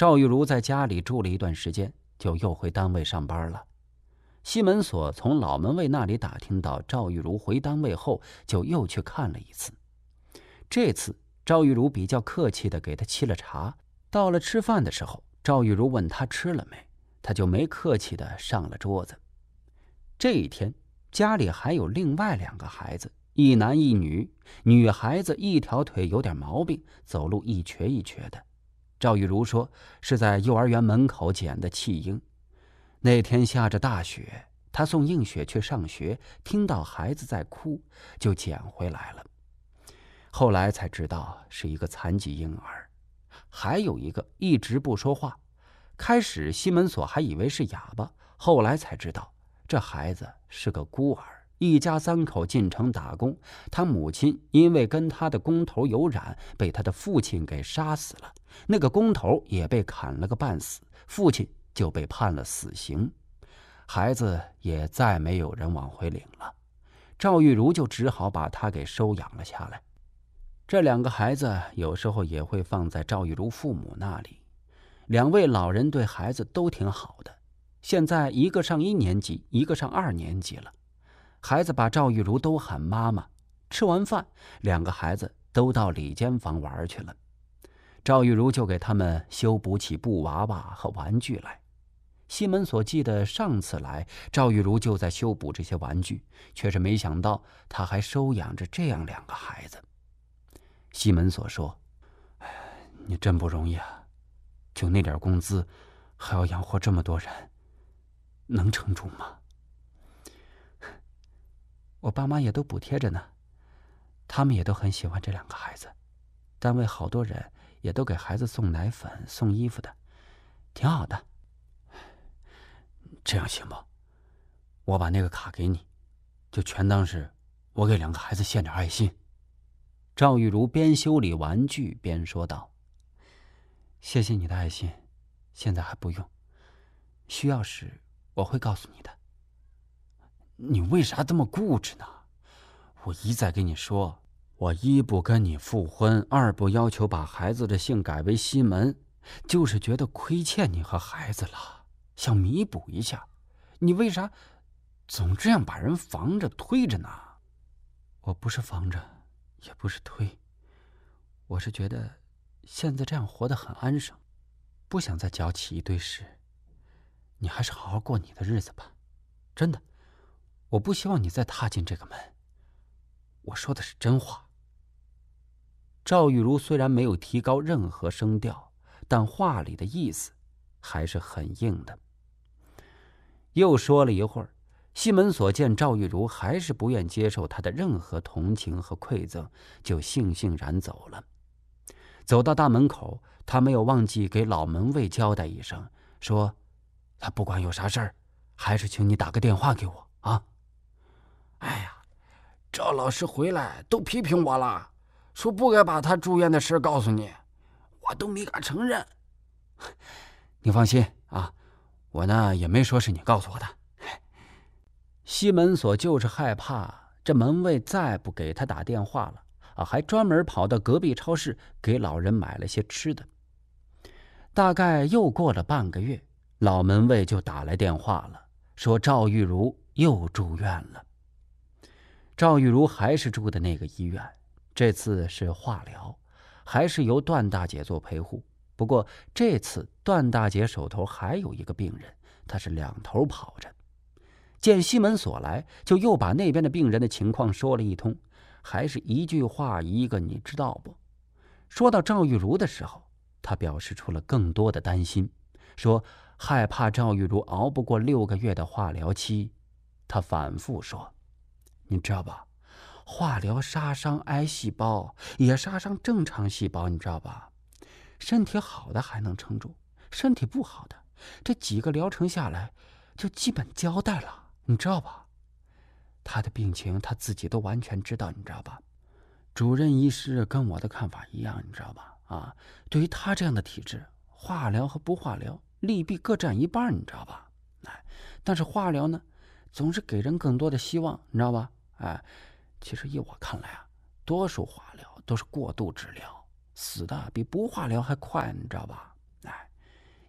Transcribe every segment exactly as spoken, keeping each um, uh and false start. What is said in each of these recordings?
赵玉茹在家里住了一段时间，就又回单位上班了。西门锁从老门卫那里打听到赵玉茹回单位后，就又去看了一次。这次赵玉茹比较客气地给他沏了茶。到了吃饭的时候，赵玉茹问他吃了没，他就没客气地上了桌子。这一天家里还有另外两个孩子，一男一女。女孩子一条腿有点毛病，走路一瘸一瘸的。赵玉茹说是在幼儿园门口捡的弃婴。那天下着大雪，她送映雪去上学，听到孩子在哭，就捡回来了。后来才知道是一个残疾婴儿，还有一个一直不说话。开始西门锁还以为是哑巴，后来才知道这孩子是个孤儿，一家三口进城打工。他母亲因为跟他的工头有染，被他的父亲给杀死了，那个工头也被砍了个半死，父亲就被判了死刑，孩子也再没有人往回领了。赵玉茹就只好把他给收养了下来。这两个孩子有时候也会放在赵玉茹父母那里，两位老人对孩子都挺好的。现在一个上一年级，一个上二年级了。孩子把赵玉茹都喊妈妈。吃完饭，两个孩子都到里间房玩去了。赵玉茹就给他们修补起布娃娃和玩具来。西门锁记得上次来，赵玉茹就在修补这些玩具，却是没想到他还收养着这样两个孩子。西门锁说：“哎，你真不容易啊，就那点工资，还要养活这么多人，能撑住吗？”我爸妈也都补贴着呢，他们也都很喜欢这两个孩子，单位好多人也都给孩子送奶粉、送衣服的，挺好的。这样行吗？我把那个卡给你，就全当是我给两个孩子献点爱心。赵玉茹边修理玩具边说道：“谢谢你的爱心，现在还不用，需要时我会告诉你的。”你为啥这么固执呢？我一再跟你说，我一不跟你复婚，二不要求把孩子的姓改为西门，就是觉得亏欠你和孩子了，想弥补一下。你为啥总这样把人防着推着呢？我不是防着，也不是推，我是觉得现在这样活得很安生，不想再搅起一堆事。你还是好好过你的日子吧，真的，我不希望你再踏进这个门。我说的是真话。赵玉茹虽然没有提高任何声调，但话里的意思还是很硬的。又说了一会儿，西门锁见赵玉茹还是不愿接受他的任何同情和馈赠，就悻悻然走了。走到大门口，他没有忘记给老门卫交代一声，说他不管有啥事儿，还是请你打个电话给我啊。哎呀，赵老师回来都批评我了，说不该把他住院的事告诉你，我都没敢承认。你放心啊，我呢也没说是你告诉我的。西门锁就是害怕这门卫再不给他打电话了啊，还专门跑到隔壁超市给老人买了些吃的。大概又过了半个月，老门卫就打来电话了，说赵玉茹又住院了。赵玉茹还是住的那个医院，这次是化疗，还是由段大姐做陪护。不过这次段大姐手头还有一个病人，她是两头跑着。见西门锁来，就又把那边的病人的情况说了一通，还是一句话一个你知道不。说到赵玉茹的时候，他表示出了更多的担心，说害怕赵玉茹熬不过六个月的化疗期。他反复说，你知道吧，化疗杀伤癌细胞，也杀伤正常细胞，你知道吧？身体好的还能撑住，身体不好的，这几个疗程下来就基本交代了，你知道吧？他的病情他自己都完全知道，你知道吧？主任医师跟我的看法一样，你知道吧？啊，对于他这样的体质，化疗和不化疗利弊各占一半，你知道吧？哎，但是化疗呢，总是给人更多的希望，你知道吧？哎，其实依我看来啊，多数化疗都是过度治疗，死的比不化疗还快，你知道吧？哎，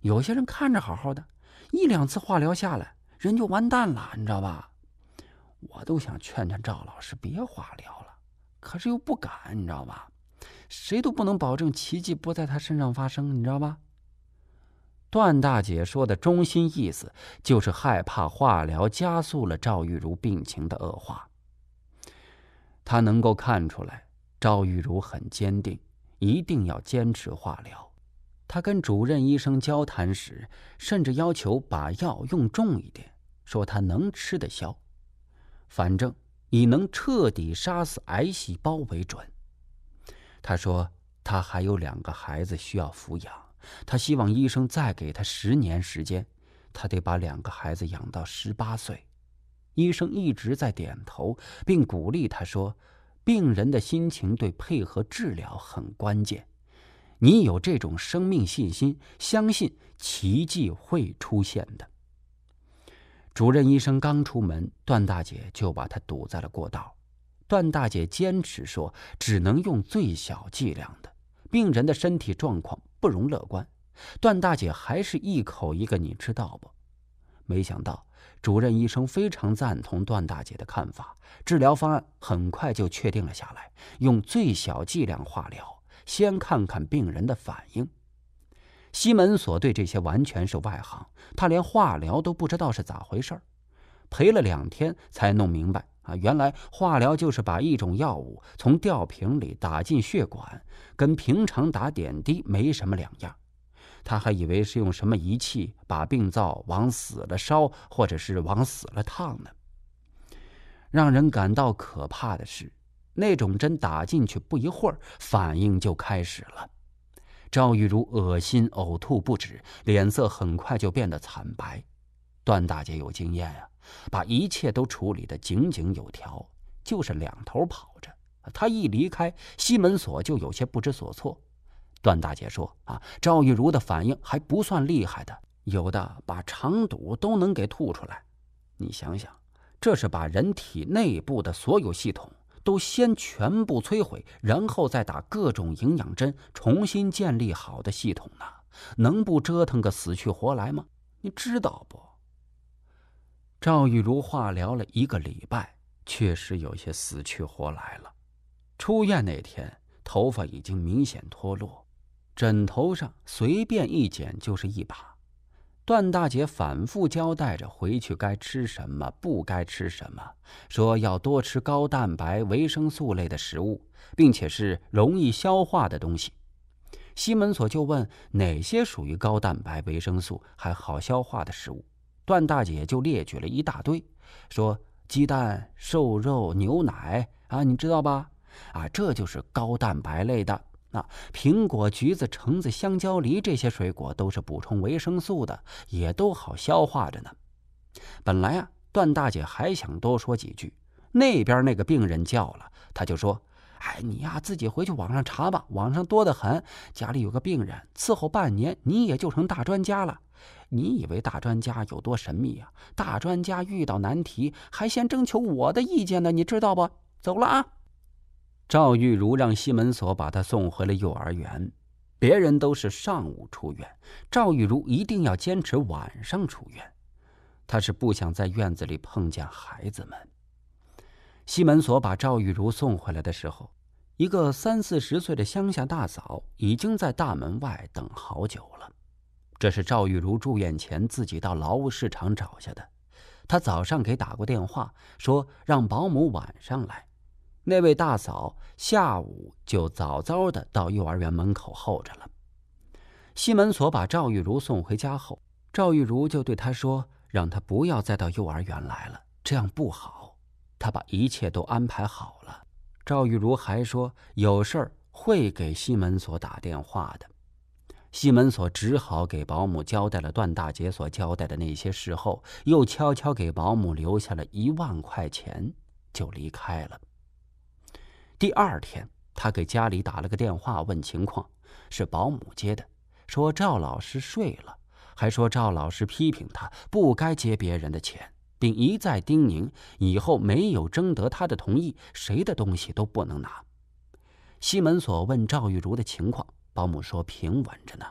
有些人看着好好的，一两次化疗下来，人就完蛋了，你知道吧？我都想劝劝赵老师别化疗了，可是又不敢，你知道吧？谁都不能保证奇迹不在他身上发生，你知道吧？段大姐说的中心意思就是害怕化疗加速了赵玉茹病情的恶化。她能够看出来赵玉茹很坚定，一定要坚持化疗。她跟主任医生交谈时，甚至要求把药用重一点，说她能吃得消，反正以能彻底杀死癌细胞为准。她说她还有两个孩子需要抚养，他希望医生再给他十年时间，他得把两个孩子养到十八岁。医生一直在点头，并鼓励他说，病人的心情对配合治疗很关键，你有这种生命信心，相信奇迹会出现的。主任医生刚出门，段大姐就把他堵在了过道。段大姐坚持说只能用最小剂量的，病人的身体状况不容乐观。段大姐还是一口一个你知道不？没想到主任医生非常赞同段大姐的看法，治疗方案很快就确定了下来，用最小剂量化疗，先看看病人的反应。西门所对这些完全是外行，他连化疗都不知道是咋回事，陪了两天才弄明白啊，原来化疗就是把一种药物从吊瓶里打进血管，跟平常打点滴没什么两样。他还以为是用什么仪器把病灶往死了烧，或者是往死了烫呢。让人感到可怕的是，那种针打进去不一会儿，反应就开始了。赵玉茹恶心呕吐不止，脸色很快就变得惨白。段大姐有经验啊，把一切都处理得井井有条，就是两头跑着。她一离开，西门所就有些不知所措。段大姐说啊，赵玉茹的反应还不算厉害的，有的把肠堵都能给吐出来。你想想，这是把人体内部的所有系统都先全部摧毁，然后再打各种营养针重新建立好的系统呢，能不折腾个死去活来吗？你知道不？赵玉茹化疗了一个礼拜，确实有些死去活来了。出院那天，头发已经明显脱落，枕头上随便一剪就是一把。段大姐反复交代着回去该吃什么，不该吃什么，说要多吃高蛋白、维生素类的食物，并且是容易消化的东西。西门所就问哪些属于高蛋白、维生素还好消化的食物，段大姐就列举了一大堆，说鸡蛋、瘦肉、牛奶啊，你知道吧？啊，这就是高蛋白类的。啊，苹果、橘子、橙子、香蕉、梨这些水果都是补充维生素的，也都好消化着呢。本来啊，段大姐还想多说几句，那边那个病人叫了，她就说：“哎，你呀自己回去网上查吧，网上多得很。家里有个病人，伺候半年，你也就成大专家了。你以为大专家有多神秘啊？大专家遇到难题还先征求我的意见呢，你知道不？走了啊。”赵玉茹让西门所把她送回了幼儿园，别人都是上午出院，赵玉茹一定要坚持晚上出院。她是不想在院子里碰见孩子们。西门所把赵玉茹送回来的时候，一个三四十岁的乡下大嫂已经在大门外等好久了。这是赵玉茹住院前自己到劳务市场找下的。她早上给打过电话，说让保姆晚上来。那位大嫂下午就早早的到幼儿园门口候着了。西门所把赵玉茹送回家后，赵玉茹就对他说，让他不要再到幼儿园来了，这样不好。他把一切都安排好了。赵玉茹还说有事儿会给西门所打电话的。西门所只好给保姆交代了段大姐所交代的那些事后，又悄悄给保姆留下了一万块钱，就离开了。第二天，他给家里打了个电话问情况，是保姆接的，说赵老师睡了，还说赵老师批评他不该接别人的钱，并一再叮咛以后没有征得他的同意，谁的东西都不能拿。西门所问赵玉茹的情况，保姆说平稳着呢，